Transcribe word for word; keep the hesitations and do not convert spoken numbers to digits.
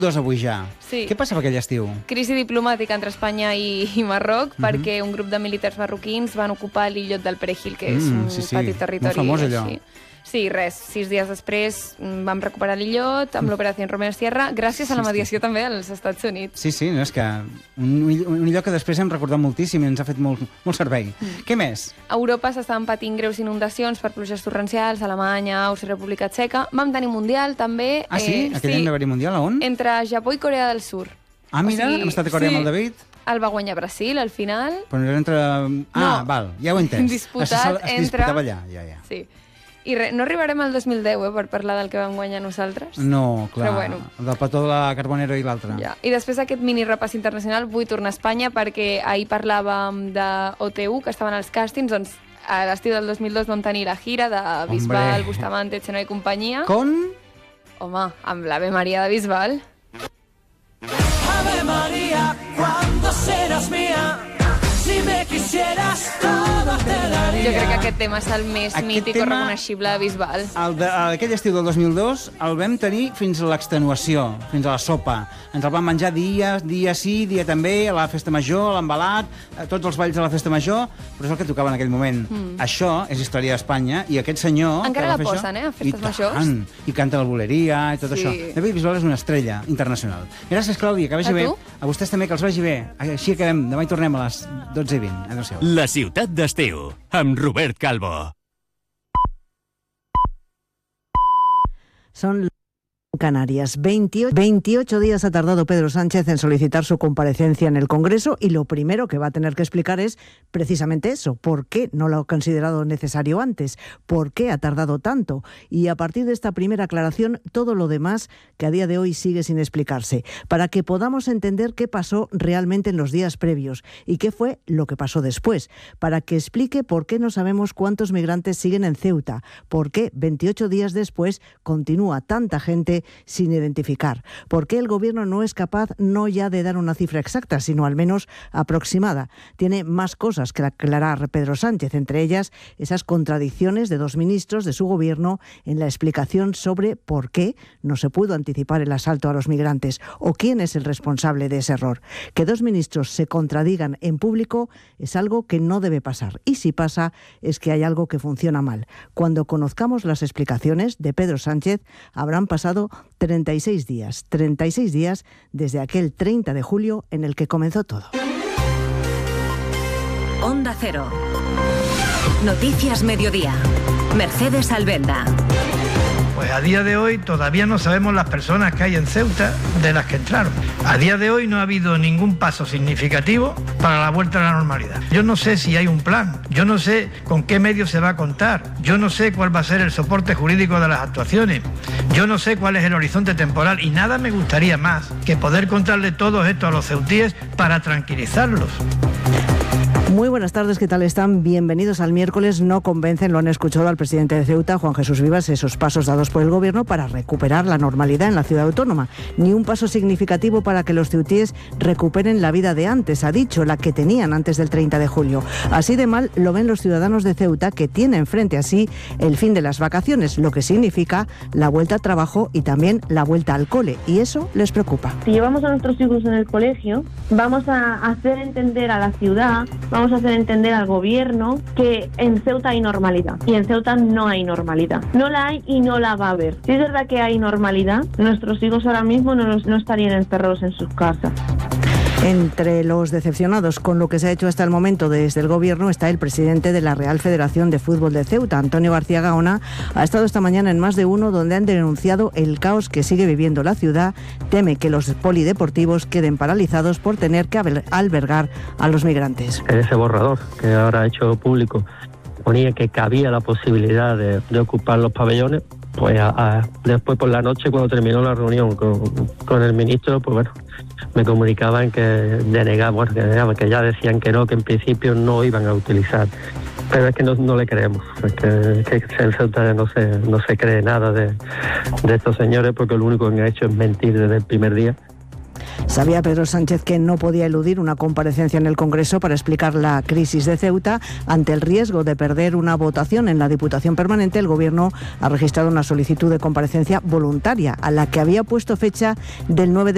Dos avui ja. Sí. Què passava aquell estiu? Crisi diplomàtica entre Espanya i, i Marroc, Mhm. perquè un grup de militars marroquins van ocupar l'illot del Perejil, que és Mm, un sí, sí. petit territori. Molt famós, allò. Així. Sí, res, sis dies després mm, vam recuperar l'illot amb l'operació Romeo Sierra, gràcies a la Sí, sí. mediació també als Estats Units. Sí, sí, no, és que un, un lloc que després hem recordat moltíssim i ens ha fet molt, molt servei. Mm. Què més? A Europa s'estaven patint greus inundacions per pluges torrencials, Alemanya, Àustria, República Txeca. Vam tenir Mundial, també. Ah, sí? Eh, Aquell any va haver-hi Mundial, a on? Entre Japó i Corea del Sur. Ah, mira, o sigui, hem estat a Corea sí. amb el David. El va guanyar Brasil, al final. Però no era entre... Ah, No. val, ja ho he entès. Disputat es, es entre- disputava allà, ja, ja. Sí. I re, no arribarem al dos mil deu, eh, per parlar del que vam guanyar nosaltres. No, clar, Però bueno. el del petó de la Carbonero i l'altre. Ja. I després d'aquest mini repàs internacional vull tornar a Espanya perquè ahir parlàvem de O T U, que estaven als càstings, doncs a l'estiu del dos mil dos vam tenir la gira de Bisbal, Hombre. Bustamante, Chenoa i companyia. Con... Home, amb l'Ave Maria de Bisbal. Ave María, ¿cuándo serás mía? Si me quisieras, todo te daría. Jo crec que aquest tema és el més Aquest mític o tema- reconeixible de Bisbal. El de, aquell estiu del dos mil dos el vam tenir fins a l'extenuació, fins a la sopa. Ens el vam menjar dia, dia sí, dia també, a la festa major, a l'embalat, a tots els balls de la festa major, però és el que tocava en aquell moment. Mm. Això és història d'Espanya, i aquest senyor... Encara que va la fer posen, això, eh, a festes i majors. tant, I canta la boleria i tot Sí. això. David Bisbal és una estrella internacional. Gràcies, Clàudia, que vagi A bé. tu. A vostès també, que els vagi bé. Així acabem. Demà hi tornem a les dotze i vint. Adéu-siau. La ciutat d'estiu, amb Robert Calvo. Son Canarias. veintiocho, veintiocho días ha tardado Pedro Sánchez en solicitar su comparecencia en el Congreso y lo primero que va a tener que explicar es precisamente eso. ¿Por qué no lo ha considerado necesario antes? ¿Por qué ha tardado tanto? Y a partir de esta primera aclaración, todo lo demás que a día de hoy sigue sin explicarse, para que podamos entender qué pasó realmente en los días previos y qué fue lo que pasó después, para que explique por qué no sabemos cuántos migrantes siguen en Ceuta, por qué veintiocho días después continúa tanta gente sin identificar, por qué el Gobierno no es capaz no ya de dar una cifra exacta, sino al menos aproximada. Tiene más cosas que aclarar Pedro Sánchez, entre ellas esas contradicciones de dos ministros de su Gobierno en la explicación sobre por qué no se pudo anticipar el asalto a los migrantes o quién es el responsable de ese error. Que dos ministros se contradigan en público es algo que no debe pasar, y si pasa es que hay algo que funciona mal. Cuando conozcamos las explicaciones de Pedro Sánchez habrán pasado treinta y seis días, treinta y seis días desde aquel treinta de julio en el que comenzó todo. Onda Cero. Noticias Mediodía. Mercedes Albenda. Pues a día de hoy todavía no sabemos las personas que hay en Ceuta de las que entraron. A día de hoy no ha habido ningún paso significativo para la vuelta a la normalidad. Yo no sé si hay un plan, yo no sé con qué medios se va a contar, yo no sé cuál va a ser el soporte jurídico de las actuaciones, yo no sé cuál es el horizonte temporal, y nada me gustaría más que poder contarle todo esto a los ceutíes para tranquilizarlos. Muy buenas tardes, ¿qué tal están? Bienvenidos al miércoles. No convencen, lo han escuchado al presidente de Ceuta, Juan Jesús Vivas, esos pasos dados por el Gobierno para recuperar la normalidad en la ciudad autónoma. Ni un paso significativo para que los ceutíes recuperen la vida de antes, ha dicho, la que tenían antes del treinta de julio. Así de mal lo ven los ciudadanos de Ceuta, que tienen frente a sí el fin de las vacaciones, lo que significa la vuelta al trabajo y también la vuelta al cole, y eso les preocupa. Si llevamos a nuestros hijos en el colegio, vamos a hacer entender a la ciudad, vamos a hacer entender al gobierno que en Ceuta hay normalidad, y en Ceuta no hay normalidad. No la hay y no la va a haber. Si es verdad que hay normalidad, nuestros hijos ahora mismo no, no estarían encerrados en sus casas. Entre los decepcionados con lo que se ha hecho hasta el momento desde el Gobierno está el presidente de la Real Federación de Fútbol de Ceuta, Antonio García Gaona. Ha estado esta mañana en Más de Uno, donde han denunciado el caos que sigue viviendo la ciudad. Teme que los polideportivos queden paralizados por tener que albergar a los migrantes. Ese borrador que ahora ha hecho público ponía que cabía la posibilidad de, de ocupar los pabellones. Pues a, a, después por la noche, cuando terminó la reunión con, con el ministro, pues bueno, me comunicaban que denegaban, bueno, que, que ya decían que no, que en principio no iban a utilizar. Pero es que no, no le creemos, es que, que en Ceuta no se, no se cree nada de, de estos señores, porque lo único que han hecho es mentir desde el primer día. Sabía Pedro Sánchez que no podía eludir una comparecencia en el Congreso para explicar la crisis de Ceuta. Ante el riesgo de perder una votación en la Diputación Permanente, el Gobierno ha registrado una solicitud de comparecencia voluntaria, a la que había puesto fecha del nueve de